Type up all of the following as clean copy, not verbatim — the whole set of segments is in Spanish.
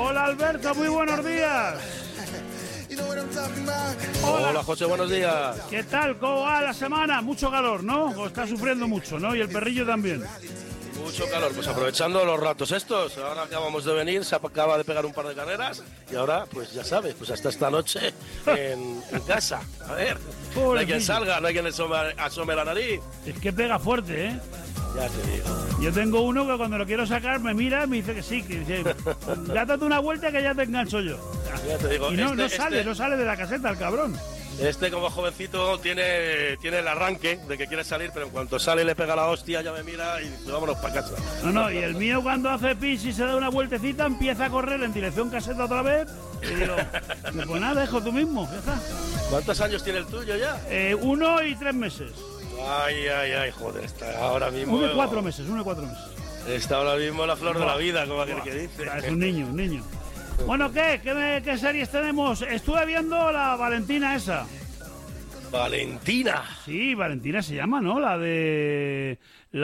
Hola Alberto, muy buenos días. Hola José, buenos días. ¿Qué tal? ¿Cómo va la semana? Mucho calor, ¿no? O está sufriendo mucho, ¿no? Y el perrillo también. Mucho calor, pues aprovechando los ratos estos. Ahora acabamos de venir, se acaba de pegar un par de carreras y ahora, pues ya sabes, pues hasta esta noche en casa. A ver, no hay quien salga, no hay quien asome la nariz. Es que pega fuerte, ¿eh? Ya te digo. Yo tengo uno que cuando lo quiero sacar me mira y me dice que sí, que dice, date una vuelta que ya te engancho yo. Ya te digo. Y no sale de la caseta el cabrón. Este como jovencito tiene el arranque de que quiere salir, pero en cuanto sale y le pega la hostia ya me mira y dice, vámonos para casa. No, y el mío cuando hace pis y se da una vueltecita empieza a correr en dirección caseta otra vez y digo, pues nada, dejo tú mismo, ya está. ¿Cuántos años tiene el tuyo ya? 1 y 3 meses. Ay, joder, está ahora mismo... 1 y 4 meses. Está ahora mismo la flor de la vida, como aquel que dice. Es un niño. Bueno, ¿qué series tenemos? Estuve viendo la Valentina esa. ¿Valentina? Sí, Valentina se llama, ¿no? La de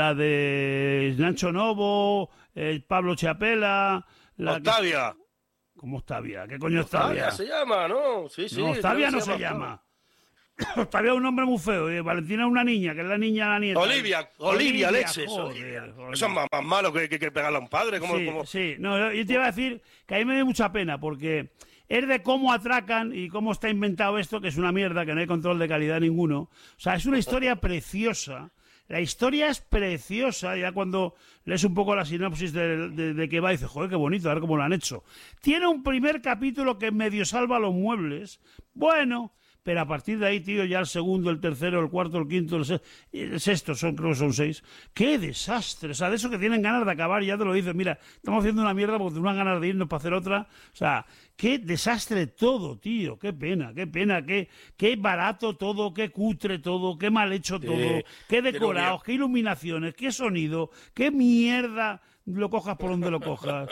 Nacho Novo, Pablo Chapela... Octavia. ¿Cómo Octavia? ¿Qué coño Octavia? Octavia se llama, ¿no? Sí. No, Octavia no se llama. Octavia es un nombre muy feo. Valentina es una niña, que es la nieta. Olivia, leches. Joder. Eso es más malo que pegarle a un padre. Sí. No, yo te iba a decir que a mí me dio mucha pena porque es de cómo atracan y cómo está inventado esto, que es una mierda, que no hay control de calidad ninguno. O sea, es una historia preciosa. La historia es preciosa, ya cuando lees un poco la sinopsis de que va, dices, joder, qué bonito, a ver cómo lo han hecho. Tiene un primer capítulo que medio salva los muebles. Bueno... Pero a partir de ahí, tío, ya el segundo, el tercero, el cuarto, el quinto, el sexto, creo que son 6. ¡Qué desastre! O sea, de eso que tienen ganas de acabar, ya te lo dicen. Mira, estamos haciendo una mierda porque tenemos ganas de irnos para hacer otra. O sea, qué desastre todo, tío. Qué pena, qué barato todo, qué cutre todo, qué mal hecho todo, qué decorados, qué iluminaciones, qué sonido, qué mierda... lo cojas por donde lo cojas.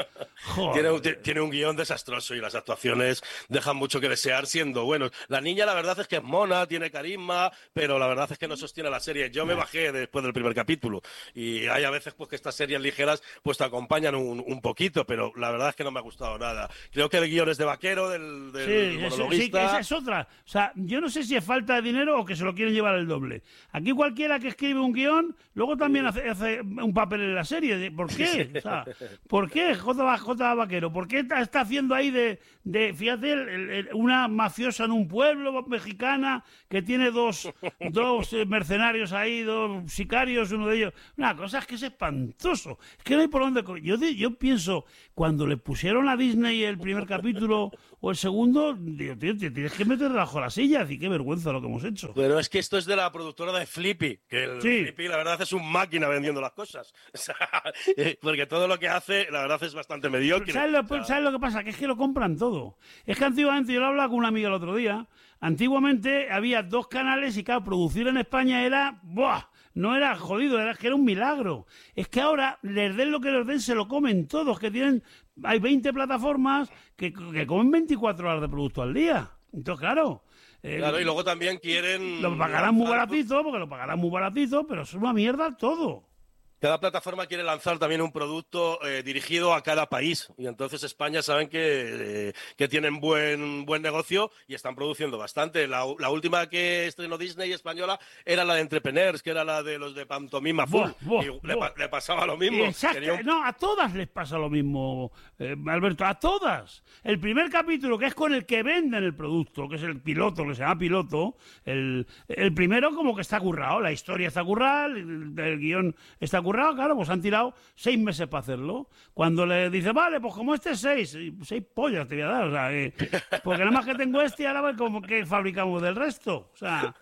Tiene un guión desastroso y las actuaciones dejan mucho que desear siendo buenos. La niña la verdad es que es mona, tiene carisma, pero la verdad es que no sostiene la serie. Yo me bajé después del primer capítulo y hay a veces pues que estas series ligeras pues te acompañan un poquito, pero la verdad es que no me ha gustado nada. Creo que el guión es de vaquero, del monologuista. Sí, esa es otra. O sea, yo no sé si es falta de dinero o que se lo quieren llevar el doble. Aquí cualquiera que escribe un guión, luego también hace un papel en la serie. ¿Por qué? O sea, ¿por qué J. Vaquero? ¿Por qué está haciendo ahí fíjate, una mafiosa en un pueblo mexicana que tiene dos mercenarios ahí, 2 sicarios, uno de ellos? Una cosa es que es espantoso. Es que no hay por dónde... Yo pienso, cuando le pusieron a Disney el primer capítulo o el segundo, digo, tío, te tienes que meter debajo de la silla. Y qué vergüenza lo que hemos hecho. Pero es que esto es de la productora de Flippy, que Flippy la verdad es un máquina vendiendo las cosas. O sea, porque todo lo que hace, la verdad es bastante mediocre. ¿Sabes lo que pasa? Que es que lo compran todo. Es que antiguamente, yo lo hablaba con una amiga el otro día, antiguamente había 2 canales y claro, producir en España era... ¡buah! No era jodido, era que era un milagro. Es que ahora, les den lo que les den, se lo comen todos, hay 20 plataformas que comen 24 horas de producto al día. Entonces, claro... Claro, y luego también quieren... Lo pagarán muy baratito, pero es una mierda todo. Cada plataforma quiere lanzar también un producto dirigido a cada país y entonces España saben que tienen buen negocio y están produciendo bastante. La última que estrenó Disney española era la de Entrepreneurs, que era la de los de Pantomima Full. Le pasaba lo mismo. Exacto. No, a todas les pasa lo mismo, Alberto, a todas. El primer capítulo, que es con el que venden el producto, que es el piloto, que se llama piloto, el primero como que está currado, la historia está currada, el guión está currado. Claro, pues han tirado 6 meses para hacerlo. Cuando le dice, vale, pues como este es 6 pollas te voy a dar, o sea, porque nada más que tengo y ahora ver cómo que fabricamos del resto. O sea,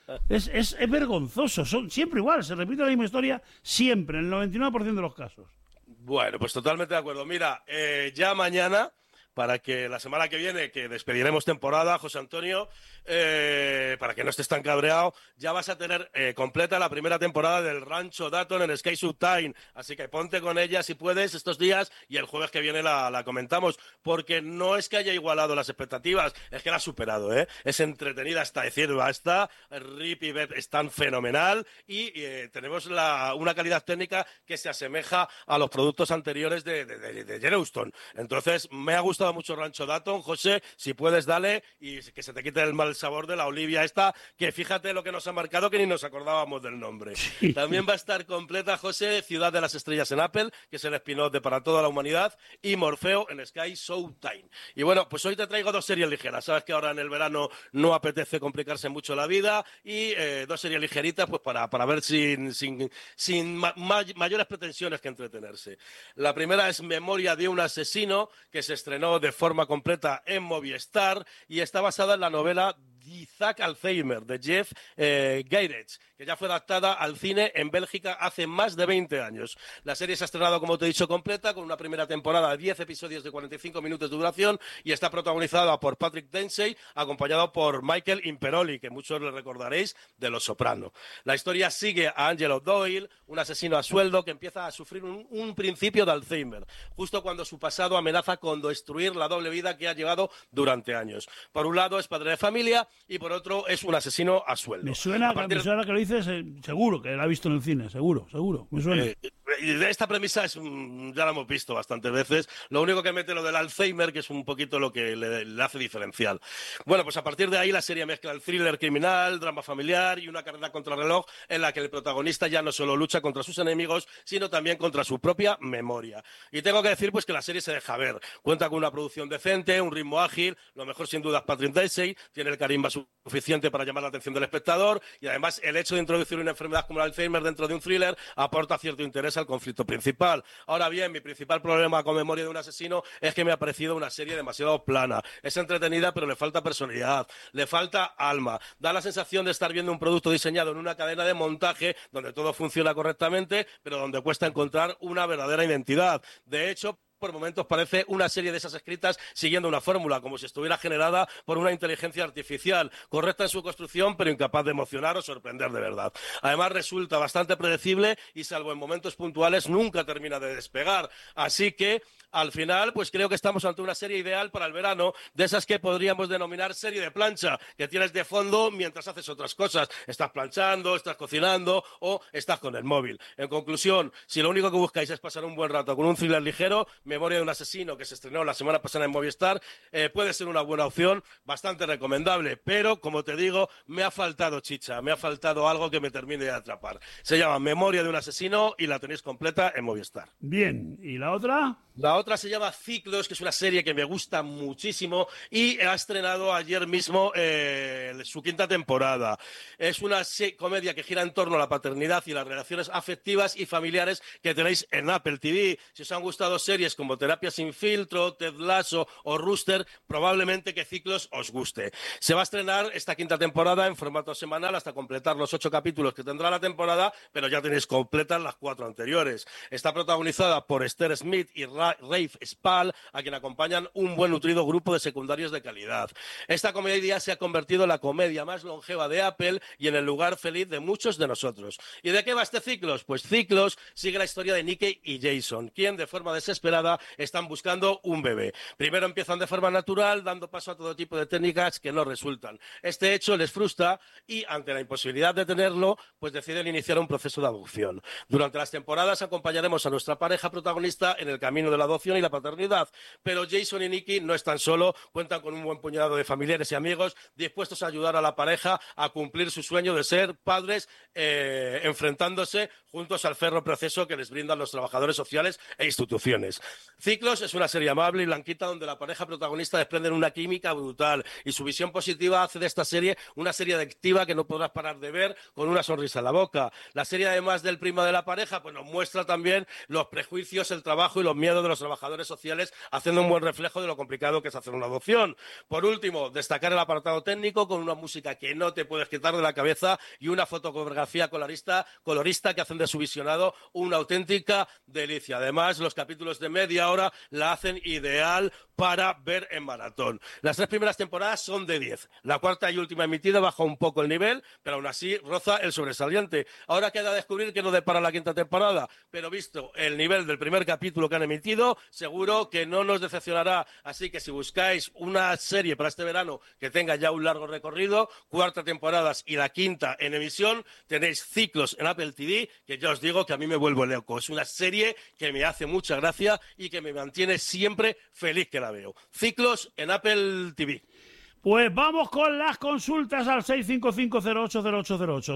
es vergonzoso. Son siempre igual, se repite la misma historia siempre, en el 99% de los casos. Bueno, pues totalmente de acuerdo. Mira, ya mañana, para que la semana que viene, que despediremos temporada, José Antonio, para que no estés tan cabreado, ya vas a tener completa la primera temporada del Rancho Dayton en Sky Showtime, así que ponte con ella si puedes estos días y el jueves que viene la comentamos, porque no es que haya igualado las expectativas, es que la ha superado, es entretenida hasta decir basta, Rip y Beth están fenomenal y tenemos una calidad técnica que se asemeja a los productos anteriores de Yellowstone, entonces me ha gustado gustado mucho Rancho Dawson, José, si puedes dale y que se te quite el mal sabor de la Olivia esta, que fíjate lo que nos ha marcado que ni nos acordábamos del nombre. Sí. También va a estar completa, José, Ciudad de las Estrellas en Apple, que es el spin-off de Para Toda la Humanidad, y Morfeo en Sky Showtime. Y bueno, pues hoy te traigo 2 series ligeras. Sabes que ahora en el verano no apetece complicarse mucho la vida y 2 series ligeritas pues para ver sin mayores pretensiones que entretenerse. La primera es Memoria de un asesino, que se estrenó de forma completa en Movistar y está basada en la novela Isaac Alzheimer, de Jeff Geiretz, que ya fue adaptada al cine en Bélgica hace más de 20 años. La serie se ha estrenado, como te he dicho, completa, con una primera temporada de 10 episodios de 45 minutos de duración y está protagonizada por Patrick Dempsey, acompañado por Michael Imperoli, que muchos le recordaréis de Los Soprano. La historia sigue a Angelo Doyle, un asesino a sueldo que empieza a sufrir un principio de Alzheimer, justo cuando su pasado amenaza con destruir la doble vida que ha llevado durante años. Por un lado es padre de familia y por otro es un asesino a sueldo. Me suena que lo dices, seguro que la he visto en el cine, seguro, me suena. Esta premisa ya la hemos visto bastantes veces. Lo único que mete lo del Alzheimer, que es un poquito lo que le hace diferencial. Bueno, pues a partir de ahí la serie mezcla el thriller criminal, drama familiar y una carrera contra el reloj en la que el protagonista ya no solo lucha contra sus enemigos, sino también contra su propia memoria. Y tengo que decir pues que la serie se deja ver. Cuenta con una producción decente, un ritmo ágil, lo mejor sin duda es Patrick Dempsey, tiene el carisma suficiente para llamar la atención del espectador y además el hecho de introducir una enfermedad como el Alzheimer dentro de un thriller aporta cierto interés al conflicto principal. Ahora bien, mi principal problema con Memoria de un asesino es que me ha parecido una serie demasiado plana. Es entretenida, pero le falta personalidad, le falta alma. Da la sensación de estar viendo un producto diseñado en una cadena de montaje donde todo funciona correctamente, pero donde cuesta encontrar una verdadera identidad. De hecho, por momentos parece una serie de esas escritas siguiendo una fórmula, como si estuviera generada por una inteligencia artificial, correcta en su construcción, pero incapaz de emocionar o sorprender de verdad. Además, resulta bastante predecible y, salvo en momentos puntuales, nunca termina de despegar. Así que, al final, pues creo que estamos ante una serie ideal para el verano, de esas que podríamos denominar serie de plancha, que tienes de fondo mientras haces otras cosas. Estás planchando, estás cocinando o estás con el móvil. En conclusión, si lo único que buscáis es pasar un buen rato con un thriller ligero, Memoria de un asesino, que se estrenó la semana pasada en Movistar, puede ser una buena opción, bastante recomendable, pero, como te digo, me ha faltado chicha, me ha faltado algo que me termine de atrapar. Se llama Memoria de un asesino y la tenéis completa en Movistar. Bien, ¿y la otra? La otra se llama Ciclos, que es una serie que me gusta muchísimo y ha estrenado ayer mismo su 5ª temporada. Es una comedia que gira en torno a la paternidad y las relaciones afectivas y familiares que tenéis en Apple TV. Si os han gustado series como Terapia sin filtro, Ted Lasso o Rooster, probablemente que Ciclos os guste. Se va a estrenar esta 5ª temporada en formato semanal hasta completar los 8 capítulos que tendrá la temporada, pero ya tenéis completas las 4 anteriores. Está protagonizada por Esther Smith y Rafe Spall, a quien acompañan un buen nutrido grupo de secundarios de calidad. Esta comedia se ha convertido en la comedia más longeva de Apple y en el lugar feliz de muchos de nosotros. ¿Y de qué va este Ciclos? Pues Ciclos sigue la historia de Nicky y Jason, quien de forma desesperada están buscando un bebé. Primero empiezan de forma natural, dando paso a todo tipo de técnicas que no resultan. Este hecho les frustra y, ante la imposibilidad de tenerlo, pues deciden iniciar un proceso de adopción. Durante las temporadas acompañaremos a nuestra pareja protagonista en el camino de la adopción y la paternidad, pero Jason y Nicky no están solos, cuentan con un buen puñado de familiares y amigos dispuestos a ayudar a la pareja a cumplir su sueño de ser padres, enfrentándose juntos al férreo proceso que les brindan los trabajadores sociales e instituciones. Ciclos es una serie amable y blanquita donde la pareja protagonista desprenden una química brutal y su visión positiva hace de esta serie una serie adictiva que no podrás parar de ver con una sonrisa en la boca. La serie, además del prima de la pareja, pues nos muestra también los prejuicios, el trabajo y los miedos de los trabajadores sociales, haciendo un buen reflejo de lo complicado que es hacer una adopción. Por último, destacar el apartado técnico con una música que no te puedes quitar de la cabeza y una fotografía colorista que hacen de su visionado una auténtica delicia. Además, los capítulos de media hora la hacen ideal para ver en maratón. Las 3 primeras temporadas son de 10. La 4ª y última emitida baja un poco el nivel, pero aún así roza el sobresaliente. Ahora queda descubrir qué nos depara la 5ª temporada, pero visto el nivel del primer capítulo que han emitido, seguro que no nos decepcionará. Así que si buscáis una serie para este verano que tenga ya un largo recorrido, 4 temporadas y la 5ª en emisión, tenéis Ciclos en Apple TV, que ya os digo que a mí me vuelvo loco. Es una serie que me hace mucha gracia y que me mantiene siempre feliz que la veo. Ciclos en Apple TV. Pues vamos con las consultas al 655080808.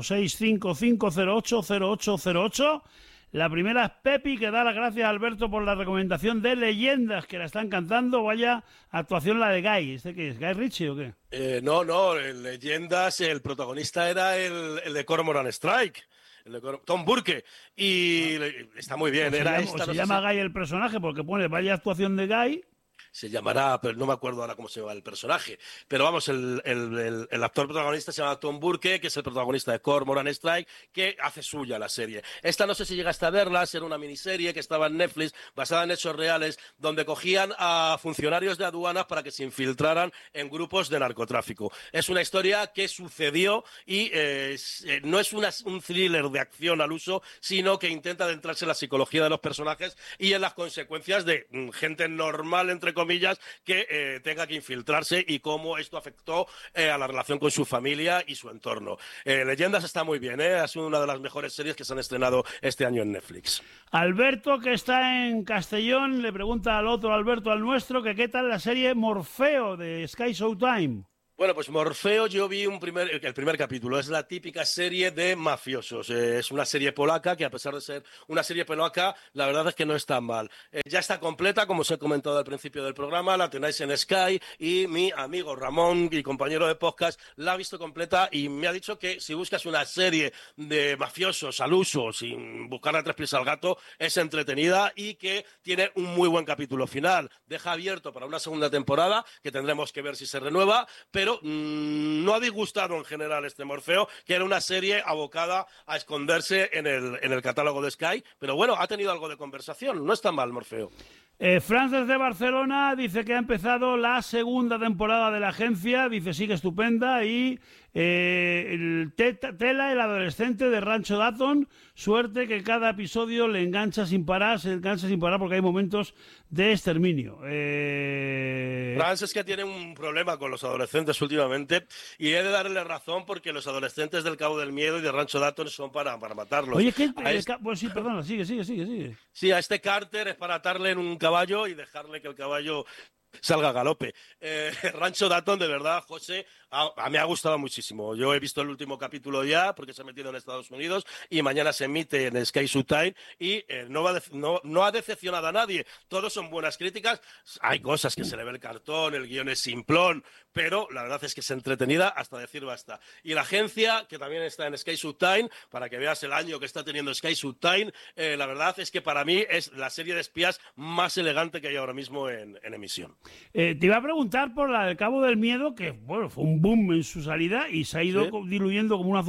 655080808. La primera es Pepi, que da las gracias a Alberto por la recomendación de Leyendas, que la están cantando. Vaya actuación la de Guy. ¿Este qué es? ¿Guy Ritchie o qué? No, en Leyendas el protagonista era el de Cormoran Strike. Tom Burke, y está muy bien. Se llama Guy el personaje, porque pone vaya actuación de Guy. Se llamará, pero no me acuerdo ahora cómo se llama el personaje. Pero vamos, el actor protagonista se llama Tom Burke, que es el protagonista de Cormoran Strike, que hace suya la serie. Esta no sé si llegaste a verla, era una miniserie que estaba en Netflix, basada en hechos reales, donde cogían a funcionarios de aduanas para que se infiltraran en grupos de narcotráfico. Es una historia que sucedió y no es un thriller de acción al uso, sino que intenta adentrarse en la psicología de los personajes y en las consecuencias de gente normal, entre comillas, que tenga que infiltrarse y cómo esto afectó a la relación con su familia y su entorno. Leyendas está muy bien, ha sido una de las mejores series que se han estrenado este año en Netflix. Alberto, que está en Castellón, le pregunta al otro Alberto, al nuestro, que qué tal la serie Morfeo de Sky Showtime. Bueno, pues Morfeo yo vi el primer capítulo. Es la típica serie de mafiosos. Es una serie polaca que, a pesar de ser una serie polaca, la verdad es que no es tan mal. Ya está completa, como os he comentado al principio del programa, la tenéis en Sky y mi amigo Ramón y compañero de podcast la ha visto completa y me ha dicho que si buscas una serie de mafiosos al uso, sin buscar a tres pies al gato, es entretenida y que tiene un muy buen capítulo final. Deja abierto para una segunda temporada, que tendremos que ver si se renueva, pero no ha disgustado en general este Morfeo, que era una serie abocada a esconderse en el catálogo de Sky, pero bueno, ha tenido algo de conversación, no está mal Morfeo. Franz desde Barcelona dice que ha empezado la segunda temporada de La Agencia, dice sigue estupenda, y Tela, el adolescente de Rancho Dayton, suerte que cada episodio se engancha sin parar porque hay momentos de exterminio. Franz es que tiene un problema con los adolescentes últimamente y he de darle razón porque los adolescentes del Cabo del Miedo y de Rancho Dayton son para matarlos. Oye, pues sí, perdona, sigue. Sí, a este Carter es para atarle en un caballo y dejarle que el caballo salga a galope. Rancho Dayton, de verdad, José, a mí me ha gustado muchísimo. Yo he visto el último capítulo ya, porque se ha metido en Estados Unidos, y mañana se emite en Sky Showtime, y no ha decepcionado a nadie. Todos son buenas críticas. Hay cosas que se le ve el cartón, el guión es simplón, pero la verdad es que es entretenida hasta decir basta. Y La Agencia, que también está en Sky Showtime, para que veas el año que está teniendo Sky Showtime, la verdad es que para mí es la serie de espías más elegante que hay ahora mismo en emisión. Te iba a preguntar por la del Cabo del Miedo, que bueno, fue un boom en su salida y se ha ido diluyendo como una